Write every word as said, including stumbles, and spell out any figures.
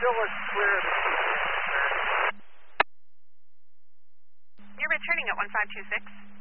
still looks clear. You're returning at one five two six.